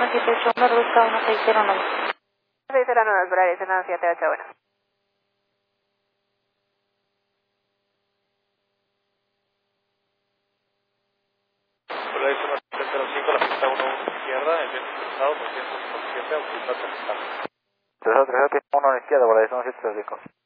178, ruta 1609. 1609, Brady 1781. Brady 1705, la pista 1 izquierda, el viento cruzado, 207, autopista 30. 3 1 a la izquierda, Brady 1705.